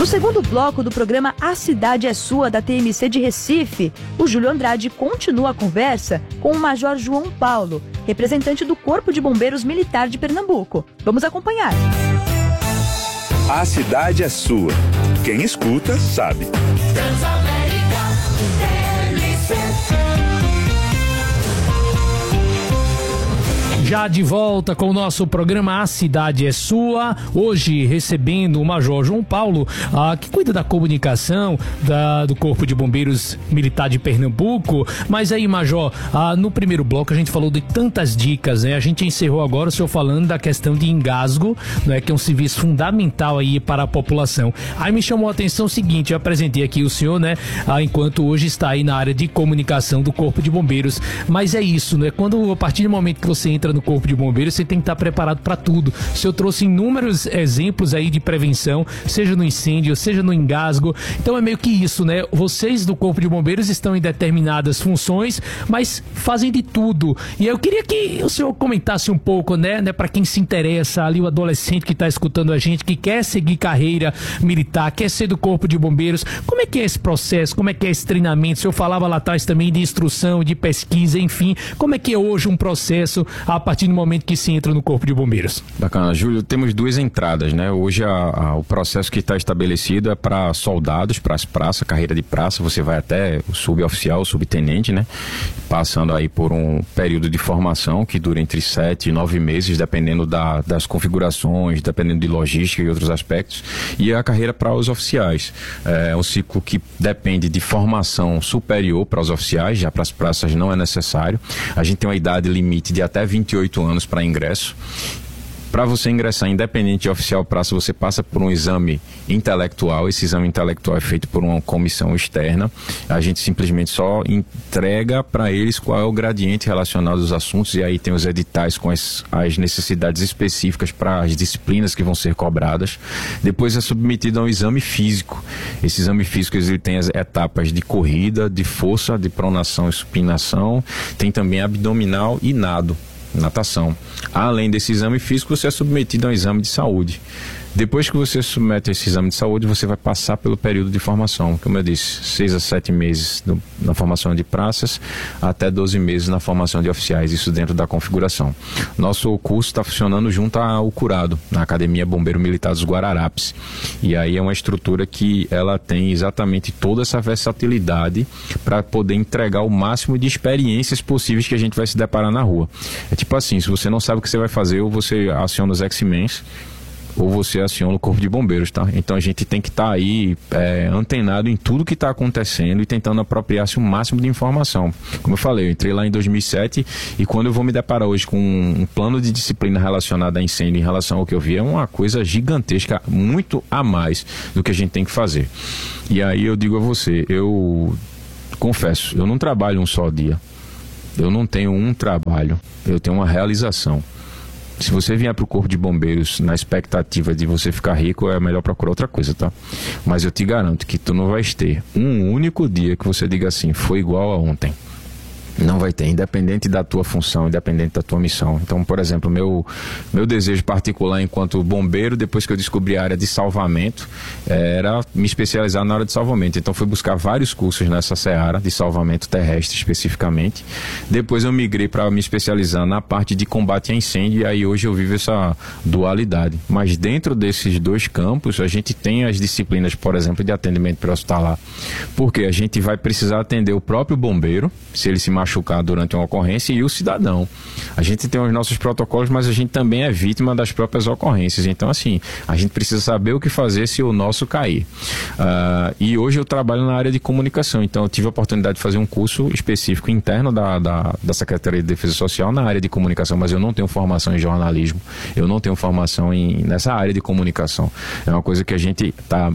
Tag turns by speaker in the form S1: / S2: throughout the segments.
S1: No segundo bloco do programa A Cidade é Sua, da TMC de Recife, o Júlio Andrade continua a conversa com o Major João Paulo, representante do Corpo de Bombeiros Militar de Pernambuco. Vamos acompanhar.
S2: A Cidade é Sua. Quem escuta, sabe.
S3: Já de volta com o nosso programa A Cidade é Sua, hoje recebendo o Major João Paulo, que cuida da comunicação do Corpo de Bombeiros Militar de Pernambuco. Mas aí, Major, no primeiro bloco a gente falou de tantas dicas, né? A gente encerrou agora o senhor falando da questão de engasgo, né? Que é um serviço fundamental aí para a população. Aí me chamou a atenção o seguinte, eu apresentei aqui o senhor, né? Enquanto hoje está aí na área de comunicação do Corpo de Bombeiros. Mas é isso, né? Quando, a partir do momento que você entra no Corpo de Bombeiros, você tem que estar preparado para tudo. O senhor trouxe inúmeros exemplos aí de prevenção, seja no incêndio, seja no engasgo. Então é meio que isso, né? Vocês do Corpo de Bombeiros estão em determinadas funções, mas fazem de tudo. E eu queria que o senhor comentasse um pouco, né? Para quem se interessa, ali o adolescente que está escutando a gente, que quer seguir carreira militar, quer ser do Corpo de Bombeiros, como é que é esse processo? Como é que é esse treinamento? O senhor falava lá atrás também de instrução, de pesquisa, enfim. Como é que é hoje um processo a partir do momento que se entra no Corpo de Bombeiros?
S4: Bacana, Júlio, temos duas entradas, né? Hoje o processo que está estabelecido é para soldados, para as praças, carreira de praça, você vai até o suboficial, o subtenente, né? Passando aí por um período de formação que dura entre 7 e 9 meses, dependendo das configurações, dependendo de logística e outros aspectos. E a carreira para os oficiais. É um ciclo que depende de formação superior para os oficiais, já para as praças não é necessário. A gente tem uma idade limite de até 28 anos para ingresso. Para você ingressar, independente de oficial praça, você passa por um exame intelectual. Esse exame intelectual é feito por uma comissão externa. A gente simplesmente só entrega para eles qual é o gradiente relacionado aos assuntos, e aí tem os editais com as necessidades específicas para as disciplinas que vão ser cobradas. Depois é submetido a um exame físico. Esse exame físico ele tem as etapas de corrida, de força, de pronação e supinação. Tem também abdominal e natação. Além desse exame físico, você é submetido a um exame de saúde. Depois que você submete esse exame de saúde, você vai passar pelo período de formação, como eu disse, 6 a 7 meses na formação de praças, até 12 meses na formação de oficiais, isso dentro da configuração. Nosso curso está funcionando junto ao Curado, na Academia Bombeiro Militar dos Guararapes. E aí é uma estrutura que ela tem exatamente toda essa versatilidade para poder entregar o máximo de experiências possíveis que a gente vai se deparar na rua. É tipo assim, se você não sabe o que você vai fazer, ou você aciona os X-Men, ou você aciona o Corpo de Bombeiros, tá? Então a gente tem que estar aí antenado em tudo que está acontecendo e tentando apropriar-se o máximo de informação. Como eu falei, eu entrei lá em 2007 e quando eu vou me deparar hoje com um plano de disciplina relacionado a incêndio em relação ao que eu vi, é uma coisa gigantesca, muito a mais do que a gente tem que fazer. E aí eu digo a você, eu confesso, eu não trabalho um só dia. Eu não tenho um trabalho, eu tenho uma realização. Se você vier para o Corpo de Bombeiros na expectativa de você ficar rico, é melhor procurar outra coisa, tá? Mas eu te garanto que tu não vais ter um único dia que você diga assim, foi igual a ontem. Não vai ter, independente da tua função, independente da tua missão. Então, por exemplo, meu desejo particular enquanto bombeiro, depois que eu descobri a área de salvamento, era me especializar na área de salvamento. Então, fui buscar vários cursos nessa seara de salvamento terrestre especificamente. Depois eu migrei para me especializar na parte de combate a incêndio, e aí hoje eu vivo essa dualidade. Mas dentro desses dois campos, a gente tem as disciplinas, por exemplo, de atendimento pré-hospitalar. Porque a gente vai precisar atender o próprio bombeiro, se ele se machucar durante uma ocorrência, e o cidadão. A gente tem os nossos protocolos, mas a gente também é vítima das próprias ocorrências. Então, assim, a gente precisa saber o que fazer se o nosso cair. E hoje eu trabalho na área de comunicação, então eu tive a oportunidade de fazer um curso específico interno da Secretaria de Defesa Social na área de comunicação, mas eu não tenho formação em jornalismo, eu não tenho formação nessa área de comunicação. É uma coisa que a gente está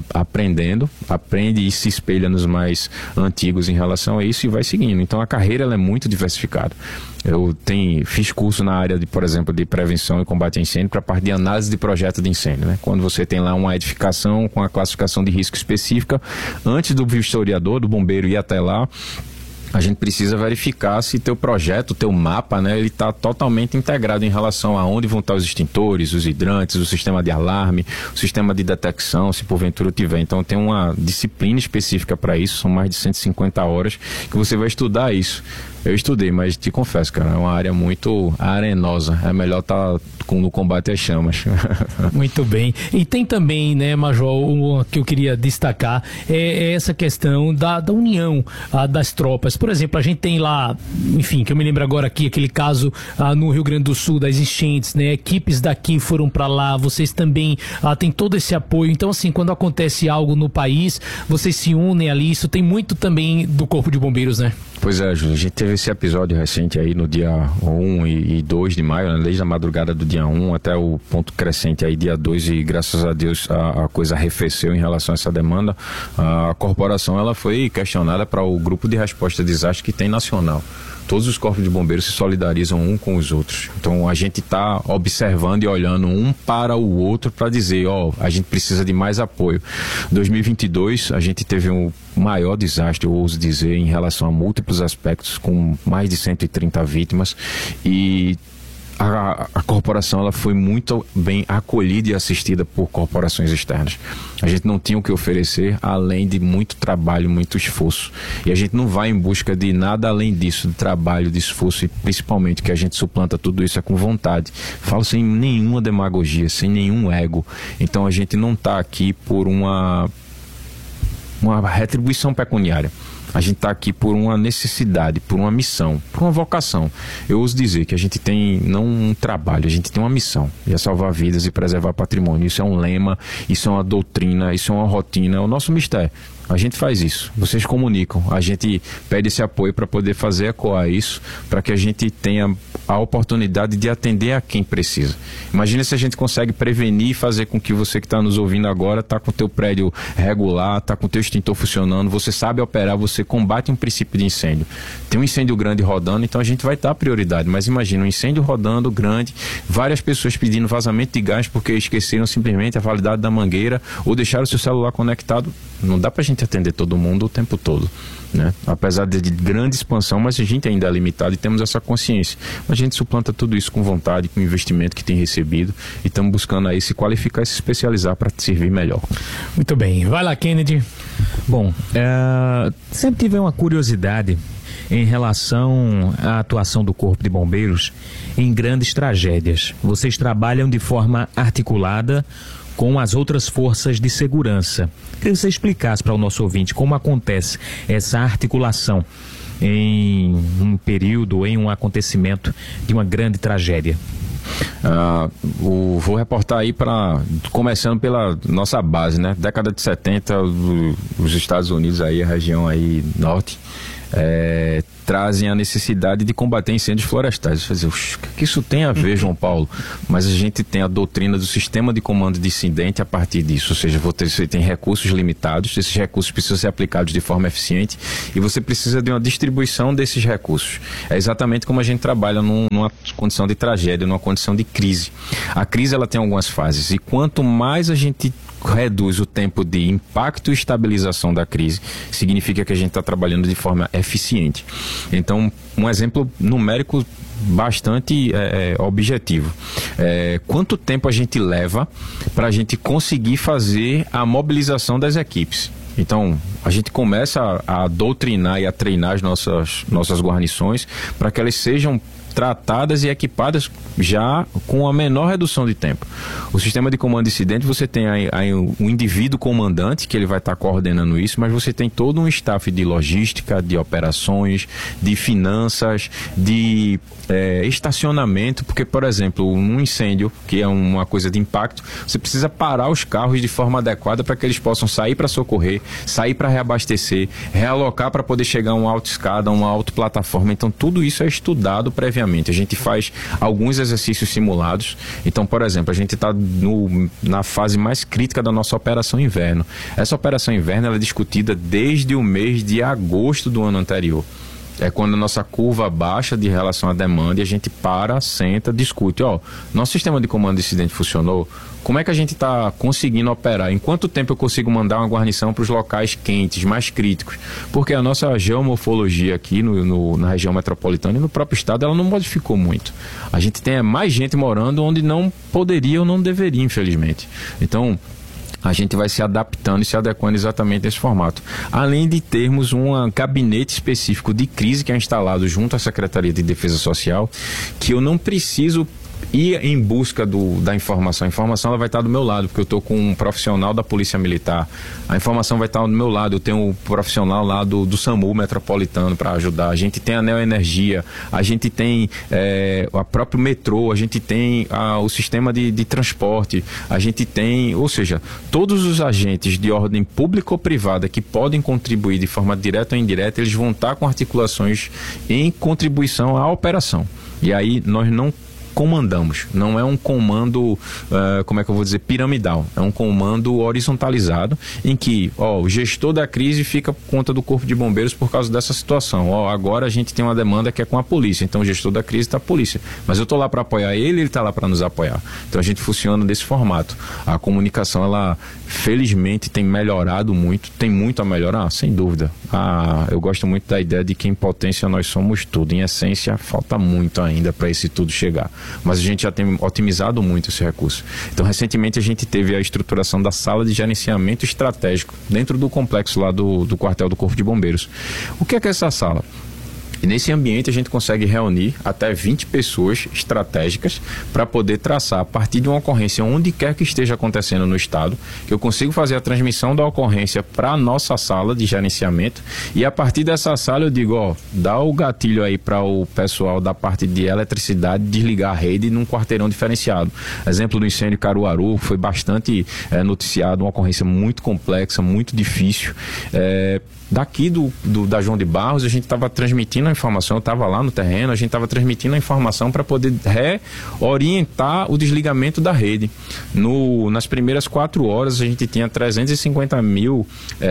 S4: aprende e se espelha nos mais antigos em relação a isso e vai seguindo. Então a carreira ela é muito diversificada. Eu fiz curso na área, por exemplo, de prevenção e combate a incêndio para a parte de análise de projeto de incêndio, né? Quando você tem lá uma edificação com a classificação de risco específica, antes do vistoriador, do bombeiro ir até lá, a gente precisa verificar se teu projeto, teu mapa, né, ele está totalmente integrado em relação a onde vão estar os extintores, os hidrantes, o sistema de alarme, o sistema de detecção, se porventura tiver. Então tem uma disciplina específica para isso, são mais de 150 horas que você vai estudar isso. Eu estudei, mas te confesso, cara, é uma área muito arenosa. É melhor estar no combate às chamas.
S3: Muito bem. E tem também, né, Major, que eu queria destacar, é essa questão da união das tropas. Por exemplo, a gente tem lá, enfim, que eu me lembro agora aqui, aquele caso no Rio Grande do Sul, das enchentes, né? Equipes daqui foram para lá, vocês também têm todo esse apoio. Então, assim, quando acontece algo no país, vocês se unem ali. Isso tem muito também do Corpo de Bombeiros, né?
S4: Pois é, Júlio, a gente teve esse episódio recente aí no dia 1 e 2 de maio, né, desde a madrugada do dia 1 até o ponto crescente aí dia 2, e graças a Deus a coisa arrefeceu em relação a essa demanda. A corporação ela foi questionada para o grupo de resposta a desastre que tem nacional. Todos os corpos de bombeiros se solidarizam um com os outros. Então a gente está observando e olhando um para o outro para dizer, a gente precisa de mais apoio. 2022 a gente teve um maior desastre, eu ouso dizer, em relação a múltiplos aspectos, com mais de 130 vítimas, e a corporação ela foi muito bem acolhida e assistida por corporações externas. A gente não tinha o que oferecer além de muito trabalho, muito esforço. E a gente não vai em busca de nada além disso, de trabalho, de esforço, e principalmente que a gente suplanta tudo isso com vontade. Falo sem nenhuma demagogia, sem nenhum ego. Então a gente não está aqui por uma retribuição pecuniária. A gente está aqui por uma necessidade, por uma missão, por uma vocação. Eu ouso dizer que a gente tem não um trabalho, a gente tem uma missão, e é salvar vidas e preservar patrimônio. Isso é um lema, isso é uma doutrina, isso é uma rotina, é o nosso mistério. A gente faz isso, vocês comunicam, a gente pede esse apoio para poder fazer ecoar isso, para que a gente tenha a oportunidade de atender a quem precisa. Imagina se a gente consegue prevenir e fazer com que você que está nos ouvindo agora está com o teu prédio regular, está com o teu extintor funcionando, você sabe operar, você combate um princípio de incêndio. Tem um incêndio grande rodando, então a gente vai dar prioridade, mas imagina um incêndio rodando grande, várias pessoas pedindo vazamento de gás porque esqueceram simplesmente a validade da mangueira ou deixaram o seu celular conectado. Não dá pra gente atender todo mundo o tempo todo, né? Apesar de grande expansão, mas a gente ainda é limitado e temos essa consciência. A gente suplanta tudo isso com vontade, com o investimento que tem recebido, e estamos buscando aí se qualificar e se especializar para servir melhor.
S3: Muito bem. Vai lá, Kennedy.
S5: Bom, sempre tive uma curiosidade em relação à atuação do Corpo de Bombeiros em grandes tragédias. Vocês trabalham de forma articulada com as outras forças de segurança. Queria que você explicasse para o nosso ouvinte como acontece essa articulação em um período, em um acontecimento de uma grande tragédia.
S4: Vou reportar aí começando pela nossa base, né? Década de 70, os Estados Unidos aí, a região aí norte, trazem a necessidade de combater incêndios florestais. O que isso tem a ver, João Paulo? Mas a gente tem a doutrina do sistema de comando de incidente a partir disso, ou seja, você tem recursos limitados, esses recursos precisam ser aplicados de forma eficiente e você precisa de uma distribuição desses recursos. É exatamente como a gente trabalha numa condição de tragédia, numa condição de crise. A crise ela tem algumas fases, e quanto mais a gente reduz o tempo de impacto e estabilização da crise, significa que a gente está trabalhando de forma eficiente. Então, um exemplo numérico bastante objetivo. Quanto tempo a gente leva para a gente conseguir fazer a mobilização das equipes? Então, a gente começa a doutrinar e a treinar as nossas guarnições para que elas sejam tratadas e equipadas já com a menor redução de tempo. O sistema de comando de incidente, você tem aí um indivíduo comandante, que ele vai estar coordenando isso, mas você tem todo um staff de logística, de operações, de finanças, de estacionamento, porque, por exemplo, um incêndio, que é uma coisa de impacto, você precisa parar os carros de forma adequada para que eles possam sair para socorrer, sair para reabastecer, realocar para poder chegar a uma autoescada, uma autoplataforma. Então, tudo isso é estudado previamente. A gente faz alguns exercícios simulados. Então, por exemplo, a gente está na fase mais crítica da nossa operação inverno. Essa operação inverno ela é discutida desde o mês de agosto do ano anterior. É quando a nossa curva baixa de relação à demanda e a gente para, senta, discute. Nosso sistema de comando de incidente funcionou? Como é que a gente está conseguindo operar? Em quanto tempo eu consigo mandar uma guarnição para os locais quentes, mais críticos? Porque a nossa geomorfologia aqui na região metropolitana e no próprio estado, ela não modificou muito. A gente tem mais gente morando onde não poderia ou não deveria, infelizmente. Então, a gente vai se adaptando e se adequando exatamente nesse formato. Além de termos um gabinete específico de crise que é instalado junto à Secretaria de Defesa Social, que eu não preciso ir em busca da informação. A informação ela vai estar do meu lado, porque eu estou com um profissional da Polícia Militar. A informação vai estar do meu lado. Eu tenho um profissional lá do SAMU Metropolitano para ajudar. A gente tem a Neoenergia, a gente tem o próprio metrô, a gente tem o sistema de transporte, a gente tem, ou seja, todos os agentes de ordem pública ou privada que podem contribuir de forma direta ou indireta, eles vão estar com articulações em contribuição à operação. E aí nós não comandamos, não é um comando, como é que eu vou dizer, piramidal, é um comando horizontalizado, em que o gestor da crise fica por conta do Corpo de Bombeiros por causa dessa situação. Agora a gente tem uma demanda que é com a polícia, então o gestor da crise está a polícia, mas eu estou lá para apoiar ele está lá para nos apoiar. Então a gente funciona desse formato. A comunicação, ela felizmente tem melhorado muito, tem muito a melhorar, sem dúvida. Eu gosto muito da ideia de que em potência nós somos tudo, em essência falta muito ainda para esse tudo chegar. Mas a gente já tem otimizado muito esse recurso. Então, recentemente a gente teve a estruturação da sala de gerenciamento estratégico dentro do complexo lá do quartel do Corpo de Bombeiros. O que é essa sala? E nesse ambiente a gente consegue reunir até 20 pessoas estratégicas para poder traçar, a partir de uma ocorrência onde quer que esteja acontecendo no estado, que eu consigo fazer a transmissão da ocorrência para a nossa sala de gerenciamento, e a partir dessa sala eu digo, dá o gatilho aí para o pessoal da parte de eletricidade desligar a rede num quarteirão diferenciado. Exemplo do incêndio Caruaru, foi bastante noticiado, uma ocorrência muito complexa, muito difícil. Daqui da João de Barros, a gente estava transmitindo a informação, eu estava lá no terreno, a gente estava transmitindo a informação para poder reorientar o desligamento da rede. Nas primeiras 4 horas, a gente tinha 350 mil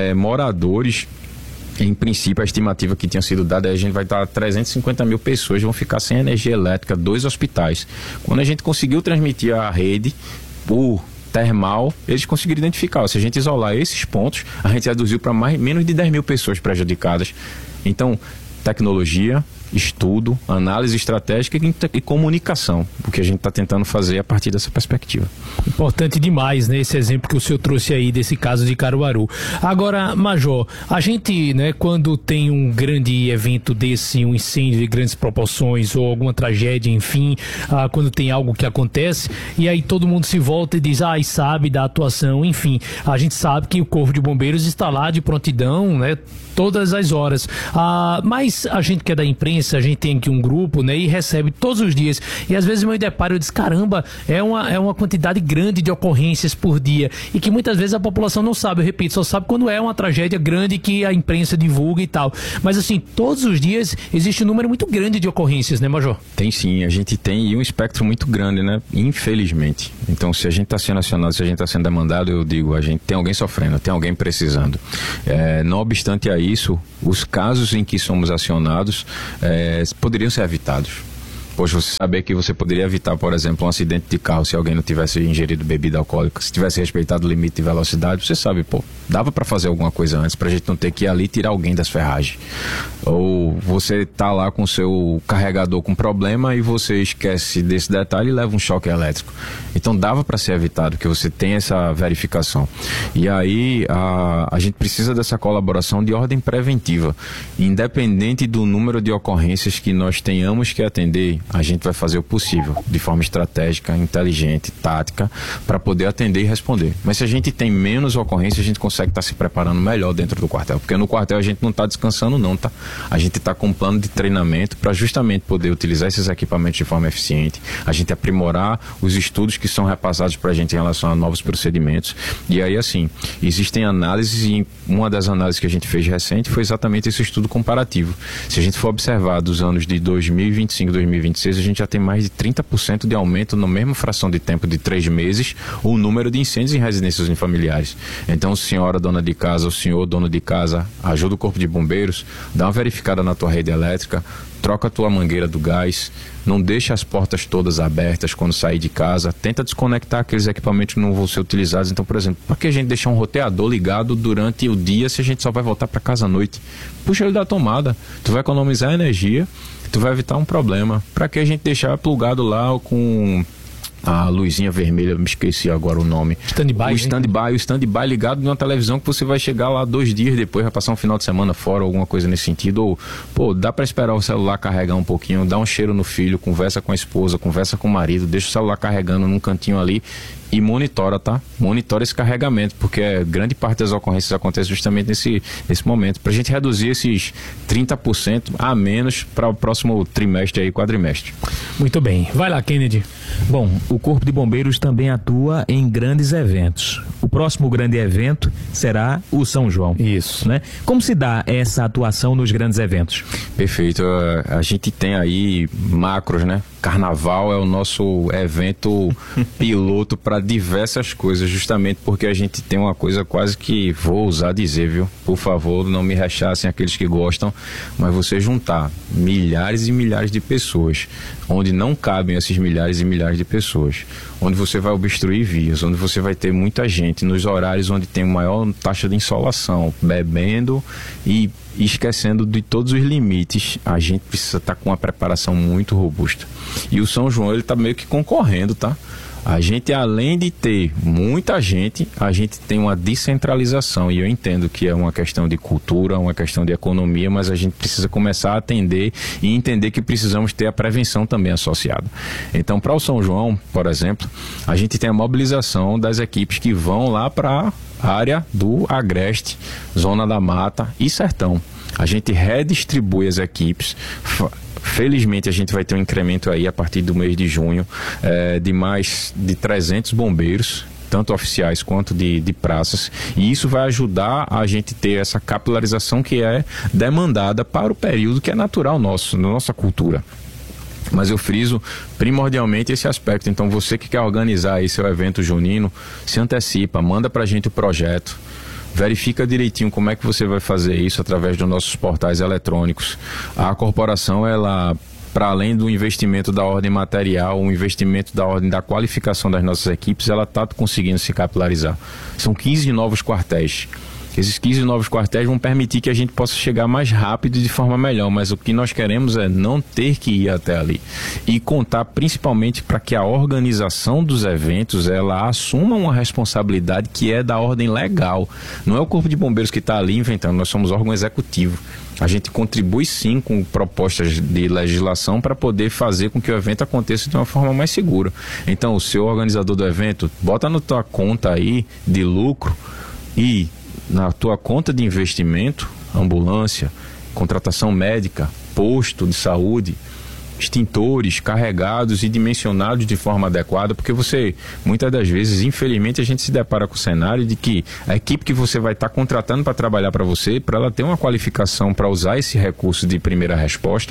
S4: moradores. Em princípio, a estimativa que tinha sido dada, a gente vai estar 350 mil pessoas vão ficar sem energia elétrica, 2 hospitais. Quando a gente conseguiu transmitir a rede por termal, eles conseguiram identificar. Se a gente isolar esses pontos, a gente reduziu para menos de 10 mil pessoas prejudicadas. Então, tecnologia, estudo, análise estratégica e comunicação, o que a gente está tentando fazer a partir dessa perspectiva.
S3: Importante demais, né, esse exemplo que o senhor trouxe aí desse caso de Caruaru. Agora, Major, a gente, né, quando tem um grande evento desse, um incêndio de grandes proporções ou alguma tragédia, enfim, quando tem algo que acontece, e aí todo mundo se volta e diz, e sabe da atuação, enfim, a gente sabe que o Corpo de Bombeiros está lá de prontidão, né, todas as horas. Mas a gente que é da imprensa, a gente tem aqui um grupo, né, e recebe todos os dias. E às vezes eu me deparo e diz, caramba, é uma quantidade grande de ocorrências por dia. E que muitas vezes a população não sabe, eu repito, só sabe quando é uma tragédia grande que a imprensa divulga e tal. Mas assim, todos os dias existe um número muito grande de ocorrências, né, Major?
S4: Tem sim, a gente tem um espectro muito grande, né, infelizmente. Então, se a gente está sendo acionado, se a gente está sendo demandado, eu digo, a gente tem alguém sofrendo, tem alguém precisando. Não obstante a isso, os casos em que somos acionados poderiam ser evitados. Pois você saber que você poderia evitar, por exemplo, um acidente de carro se alguém não tivesse ingerido bebida alcoólica, se tivesse respeitado o limite de velocidade, você sabe, dava para fazer alguma coisa antes, pra gente não ter que ir ali tirar alguém das ferragens. Ou você tá lá com o seu carregador com problema e você esquece desse detalhe e leva um choque elétrico. Então dava para ser evitado, que você tem essa verificação. E aí a gente precisa dessa colaboração de ordem preventiva. Independente do número de ocorrências que nós tenhamos que atender, a gente vai fazer o possível, de forma estratégica, inteligente, tática, para poder atender e responder. Mas se a gente tem menos ocorrências, a gente consegue estar se preparando melhor dentro do quartel. Porque no quartel a gente não está descansando não, tá? A gente está com um plano de treinamento para justamente poder utilizar esses equipamentos de forma eficiente, a gente aprimorar os estudos que são repassados para a gente em relação a novos procedimentos. E aí, assim, existem análises, e uma das análises que a gente fez recente foi exatamente esse estudo comparativo. Se a gente for observar dos anos de 2025 e 2026, 2026 a gente já tem mais de 30% de aumento na mesma fração de tempo de 3 meses o número de incêndios em residências unifamiliares. Então, senhora dona de casa, o senhor dono de casa, ajuda o Corpo de Bombeiros, dá uma verificada na tua rede elétrica, troca a tua mangueira do gás, não deixa as portas todas abertas quando sair de casa, tenta desconectar aqueles equipamentos que não vão ser utilizados. Então, por exemplo, por que a gente deixar um roteador ligado durante o dia se a gente só vai voltar para casa à noite? Puxa ele da tomada, tu vai economizar energia, tu vai evitar um problema. Para que a gente deixar plugado lá com a luzinha vermelha, me esqueci agora o nome. O stand-by ligado numa televisão que você vai chegar lá 2 dias depois, vai passar um final de semana fora, alguma coisa nesse sentido. Ou, pô, dá pra esperar o celular carregar um pouquinho, dá um cheiro no filho, conversa com a esposa, conversa com o marido, deixa o celular carregando num cantinho ali e monitora, tá? Monitora esse carregamento, porque grande parte das ocorrências acontece justamente nesse momento, pra gente reduzir esses 30% a menos para o próximo trimestre aí, quadrimestre.
S3: Muito bem. Vai lá, Kennedy.
S5: Bom, o Corpo de Bombeiros também atua em grandes eventos. O próximo grande evento será o São João.
S3: Isso.
S5: Né? Como se dá essa atuação nos grandes eventos?
S4: Perfeito. A gente tem aí macros, né? Carnaval é o nosso evento piloto para diversas coisas, justamente porque a gente tem uma coisa quase que, vou ousar dizer, viu? Por favor, não me rechacem aqueles que gostam, mas você juntar milhares e milhares de pessoas, onde não cabem esses milhares e milhares de pessoas, onde você vai obstruir vias, onde você vai ter muita gente, nos horários onde tem maior taxa de insolação, bebendo e esquecendo de todos os limites, a gente precisa estar com uma preparação muito robusta. E o São João, ele está meio que concorrendo, tá? A gente, além de ter muita gente, a gente tem uma descentralização, e eu entendo que é uma questão de cultura, uma questão de economia, mas a gente precisa começar a atender e entender que precisamos ter a prevenção também associada. Então, para o São João, por exemplo, a gente tem a mobilização das equipes que vão lá para a área do Agreste, Zona da Mata e Sertão. A gente redistribui as equipes. Felizmente a gente vai ter um incremento aí a partir do mês de junho de mais de 300 bombeiros, tanto oficiais quanto de praças, e isso vai ajudar a gente ter essa capilarização que é demandada para o período que é natural nosso, na nossa cultura. Mas eu friso primordialmente esse aspecto. Então, você que quer organizar aí seu evento junino, se antecipa, manda pra gente o projeto, verifica direitinho como é que você vai fazer isso através dos nossos portais eletrônicos. A corporação, ela, para além do investimento da ordem material, o investimento da ordem da qualificação das nossas equipes, ela está conseguindo se capilarizar. São 15 novos quartéis. Esses 15 novos quartéis vão permitir que a gente possa chegar mais rápido e de forma melhor, mas o que nós queremos é não ter que ir até ali e contar principalmente para que a organização dos eventos, ela assuma uma responsabilidade que é da ordem legal. Não é o Corpo de Bombeiros que está ali inventando, nós somos órgão executivo. A gente contribui sim com propostas de legislação para poder fazer com que o evento aconteça de uma forma mais segura. Então, o seu organizador do evento, bota na tua conta aí de lucro e na tua conta de investimento, ambulância, contratação médica, posto de saúde, extintores carregados e dimensionados de forma adequada, porque você, muitas das vezes, infelizmente, a gente se depara com o cenário de que a equipe que você vai estar contratando para trabalhar para você, para ela ter uma qualificação para usar esse recurso de primeira resposta,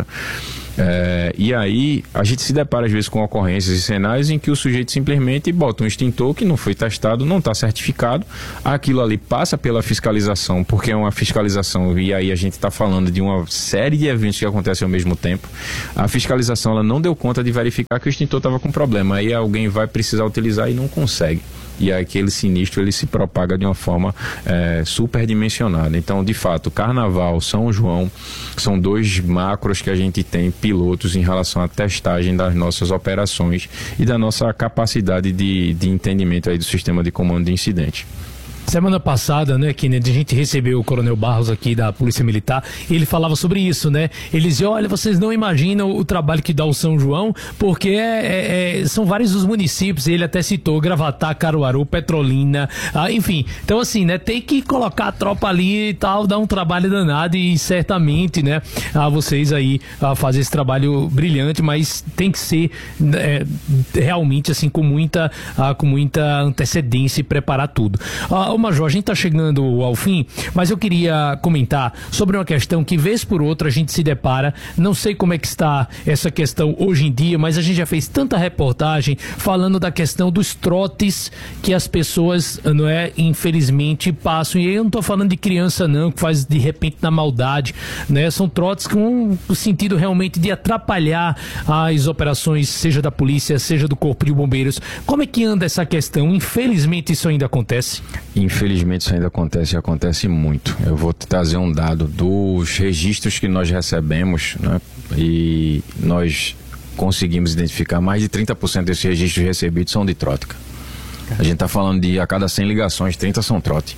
S4: e aí a gente se depara às vezes com ocorrências e cenários em que o sujeito simplesmente bota um extintor que não foi testado, não está certificado, aquilo ali passa pela fiscalização, porque é uma fiscalização, e aí a gente está falando de uma série de eventos que acontecem ao mesmo tempo. A fiscalização, ela não deu conta de verificar que o extintor estava com problema, aí alguém vai precisar utilizar e não consegue. E aquele sinistro, ele se propaga de uma forma superdimensionada. Então, de fato, Carnaval, São João, são 2 macros que a gente tem pilotos em relação à testagem das nossas operações e da nossa capacidade de entendimento aí do sistema de comando de incidente.
S3: Semana passada, né, Kennedy, a gente recebeu o Coronel Barros aqui da Polícia Militar e ele falava sobre isso, né? Ele dizia, olha, vocês não imaginam o trabalho que dá o São João, porque são vários os municípios, ele até citou Gravatá, Caruaru, Petrolina, enfim. Então, assim, né, tem que colocar a tropa ali e tal, dar um trabalho danado e certamente, né, vocês aí fazem esse trabalho brilhante, mas tem que ser realmente, assim, com muita antecedência e preparar tudo. Ô Major, a gente tá chegando ao fim, mas eu queria comentar sobre uma questão que vez por outra a gente se depara. Não sei como é que está essa questão hoje em dia, mas a gente já fez tanta reportagem falando da questão dos trotes que as pessoas, não é, infelizmente passam. E aí eu não tô falando de criança não, que faz de repente na maldade, né? São trotes com o sentido realmente de atrapalhar as operações, seja da polícia, seja do Corpo de Bombeiros. Como é que anda essa questão? Infelizmente isso ainda acontece?
S4: Infelizmente isso ainda acontece e acontece muito. Eu vou te trazer um dado dos registros que nós recebemos, né? E nós conseguimos identificar mais de 30% desses registros recebidos são de trote. A gente está falando de a cada 100 ligações, 30 são trote.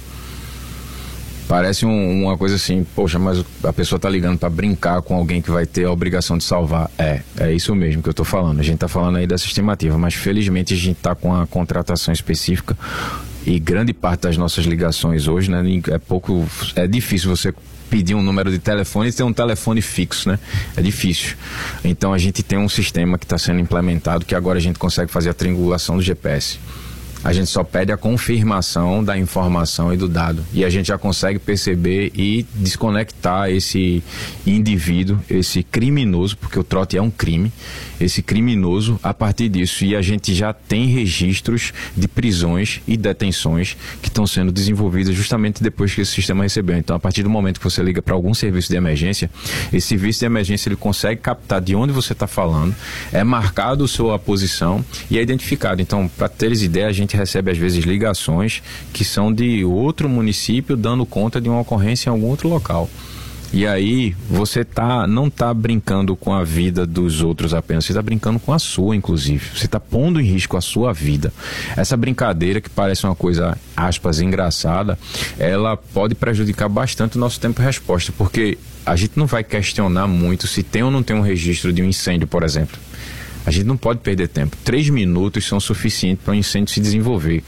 S4: Parece uma coisa assim, poxa, mas a pessoa está ligando para brincar com alguém que vai ter a obrigação de salvar. É isso mesmo que eu estou falando. A gente está falando aí dessa estimativa, mas felizmente a gente está com a contratação específica e grande parte das nossas ligações hoje, né, é difícil você pedir um número de telefone e ter um telefone fixo, né? É difícil. Então a gente tem um sistema que está sendo implementado que agora a gente consegue fazer a triangulação do GPS. A gente só pede a confirmação da informação e do dado. E a gente já consegue perceber e desconectar esse indivíduo, esse criminoso, porque o trote é um crime, esse criminoso a partir disso. E a gente já tem registros de prisões e detenções que estão sendo desenvolvidas justamente depois que esse sistema recebeu. Então, a partir do momento que você liga para algum serviço de emergência, esse serviço de emergência ele consegue captar de onde você está falando, é marcado a sua posição e é identificado. Então, para teres ideia, a gente recebe às vezes ligações que são de outro município dando conta de uma ocorrência em algum outro local. E aí você não está brincando com a vida dos outros apenas, você está brincando com a sua, inclusive. Você está pondo em risco a sua vida. Essa brincadeira, que parece uma coisa, aspas, engraçada, ela pode prejudicar bastante o nosso tempo de resposta, porque a gente não vai questionar muito se tem ou não tem um registro de um incêndio, por exemplo. A gente não pode perder tempo. 3 minutos são suficientes para um incêndio se desenvolver.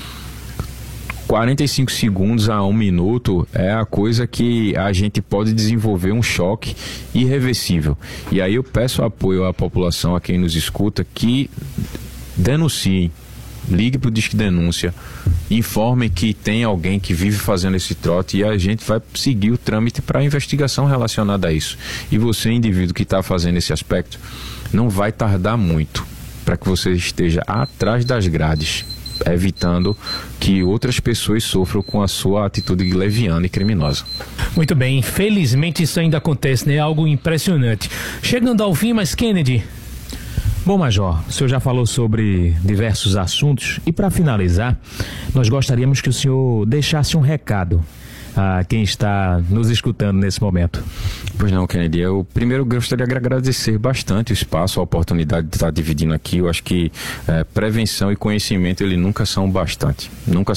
S4: 45 segundos a 1 minuto é a coisa que a gente pode desenvolver um choque irreversível. E aí eu peço apoio à população, a quem nos escuta, que denunciem, ligue para o Disque Denúncia, informem que tem alguém que vive fazendo esse trote e a gente vai seguir o trâmite para a investigação relacionada a isso. E você, indivíduo que está fazendo esse aspecto, não vai tardar muito para que você esteja atrás das grades, evitando que outras pessoas sofram com a sua atitude leviana e criminosa.
S3: Muito bem, infelizmente isso ainda acontece, né? Algo impressionante. Chegando ao fim, mas Kennedy...
S5: Bom, Major, o senhor já falou sobre diversos assuntos e para finalizar, nós gostaríamos que o senhor deixasse um recado a quem está nos escutando nesse momento.
S4: Pois não, Kennedy, eu primeiro gostaria de agradecer bastante o espaço, a oportunidade de estar dividindo aqui. Eu acho que prevenção e conhecimento, ele nunca serão bastante.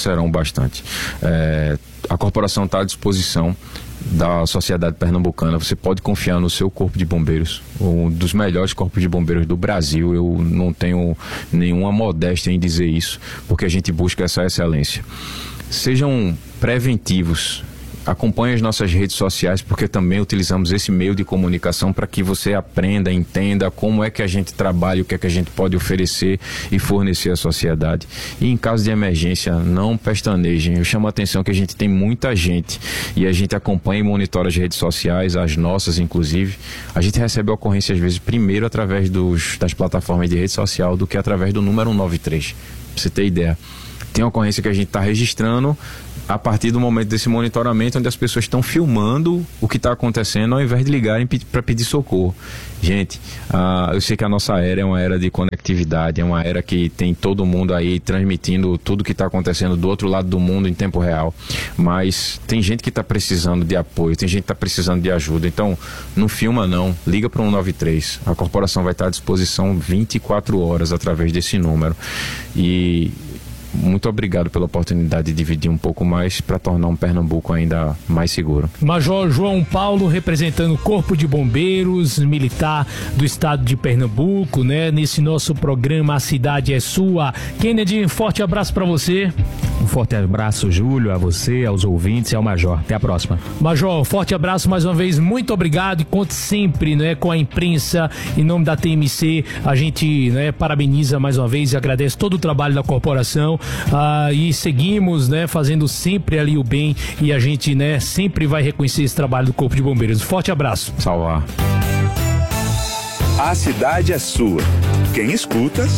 S4: A corporação está à disposição da sociedade pernambucana. Você pode confiar no seu Corpo de Bombeiros, um dos melhores corpos de bombeiros do Brasil. Eu não tenho nenhuma modéstia em dizer isso, porque a gente busca essa excelência. Sejam preventivos, acompanhe as nossas redes sociais, porque também utilizamos esse meio de comunicação para que você aprenda, entenda como é que a gente trabalha, o que é que a gente pode oferecer e fornecer à sociedade. E em caso de emergência, não pestanejem. Eu chamo a atenção que a gente tem muita gente e a gente acompanha e monitora as redes sociais, as nossas inclusive. A gente recebe a ocorrência às vezes primeiro através das plataformas de rede social do que através do número 193. Pra você ter ideia. Tem uma ocorrência que a gente está registrando a partir do momento desse monitoramento, onde as pessoas estão filmando o que está acontecendo ao invés de ligarem para pedir socorro. Gente, eu sei que a nossa era é uma era de conectividade, é uma era que tem todo mundo aí transmitindo tudo que está acontecendo do outro lado do mundo em tempo real, mas tem gente que está precisando de apoio, tem gente que está precisando de ajuda. Então não filma não, liga para o 193, a corporação vai estar à disposição 24 horas através desse número. E muito obrigado pela oportunidade de dividir um pouco mais para tornar um Pernambuco ainda mais seguro.
S3: Major João Paulo, representando o Corpo de Bombeiros Militar do Estado de Pernambuco, né? Nesse nosso programa A Cidade é Sua. Kennedy, forte abraço para você.
S5: Um forte abraço, Júlio, a você, aos ouvintes e ao Major. Até a próxima.
S3: Major, forte abraço mais uma vez, muito obrigado e conte sempre, né, com a imprensa. Em nome da TMC, a gente, né, parabeniza mais uma vez e agradece todo o trabalho da corporação e seguimos, né, fazendo sempre ali o bem, e a gente, né, sempre vai reconhecer esse trabalho do Corpo de Bombeiros. Forte abraço.
S4: Salvar.
S2: A cidade é sua. Quem escuta,